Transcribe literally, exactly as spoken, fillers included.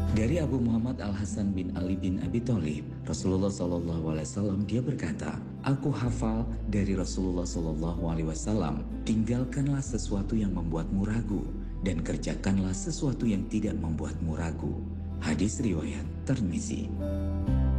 Dari Abu Muhammad Al-Hasan bin Ali bin Abi Thalib, Rasulullah Shallallahu Alaihi Wasallam dia berkata, aku hafal dari Rasulullah Shallallahu Alaihi Wasallam, tinggalkanlah sesuatu yang membuatmu ragu dan kerjakanlah sesuatu yang tidak membuatmu ragu. Hadis riwayat Tirmizi.